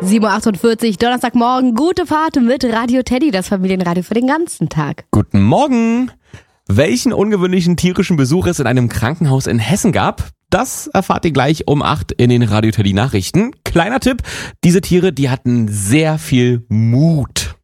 7.48 Uhr, Donnerstagmorgen, gute Fahrt mit Radio Teddy, das Familienradio für den ganzen Tag. Guten Morgen! Welchen ungewöhnlichen tierischen Besuch es in einem Krankenhaus in Hessen gab, das erfahrt ihr gleich um 8 in den Radio Teddy Nachrichten. Kleiner Tipp, diese Tiere, die hatten sehr viel Mut.